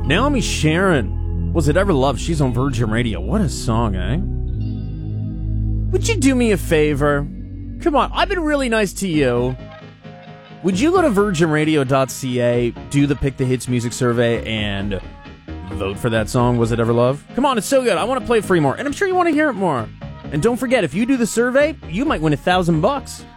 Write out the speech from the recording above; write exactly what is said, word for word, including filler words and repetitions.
Naomi Sharon. Was It Ever Love? She's on Virgin Radio. What a song, eh? Would you do me a favor? Come on, I've been really nice to you. Would you go to virgin radio dot c a, do the Pick the Hits music survey, and vote for that song, Was It Ever Love? Come on, it's so good. I want to play it for you more, and I'm sure you want to hear it more. And don't forget, if you do the survey, you might win a thousand bucks.